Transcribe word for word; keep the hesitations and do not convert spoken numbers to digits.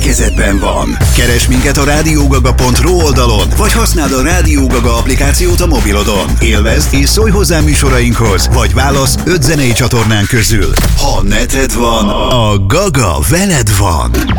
kezedben van. Keresd minket a rádiógaga pont ru oldalon, vagy használd a Rádió Gaga applikációt a mobilodon. Élvezd és szólj hozzá műsorainkhoz, vagy válasz öt zenei csatornán közül. Ha neted van, a Gaga veled van.